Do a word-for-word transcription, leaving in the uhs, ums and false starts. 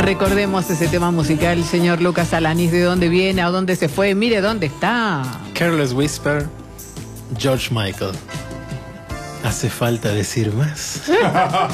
Recordemos ese tema musical, señor Lucas Alanis, de dónde viene, a dónde se fue, mire dónde está. Careless Whisper, George Michael. ¿Hace falta decir más?